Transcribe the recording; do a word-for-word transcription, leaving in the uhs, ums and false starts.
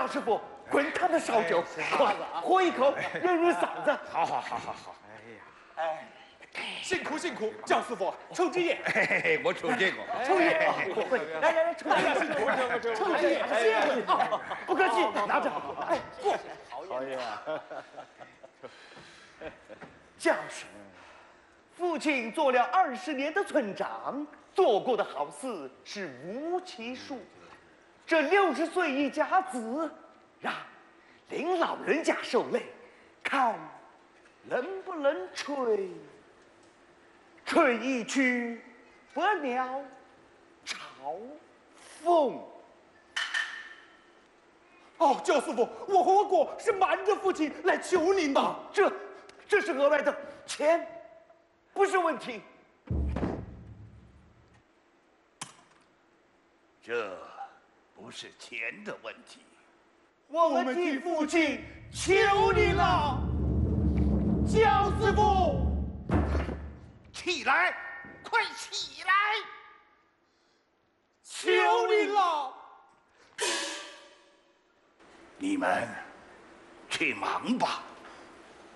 教师傅，滚烫的烧酒，快喝一口，润润嗓子。 好好好好好。 哎呀，哎。 辛苦辛苦，教师傅抽支烟。 嘿嘿嘿，我抽这个。 抽烟，来来来，抽烟，辛苦，抽支烟，辛苦，不客气，拿着。哎，过。 好呀。 教授，父亲做了二十年的村长，做过的好事是无其数。这六十岁一甲子，让林老人家受累，看能不能吹。 吹一曲百鸟朝凤。 哦，教师傅，我和我哥是瞒着父亲来求您的。 哦、这，这是额外的钱，不是问题。 这不是钱的问题。 我们替父亲求你了，教师傅。 起来，快起来！ 求你了！ 你们去忙吧。